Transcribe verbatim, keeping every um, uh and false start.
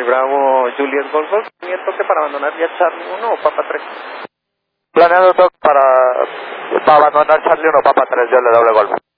Bravo, Juliet Golfo, ¿tenía el toque para abandonar ya Charlie uno o Papa tres? Planeado toque para, para abandonar Charlie uno, Papa tres, yo le doble golpe.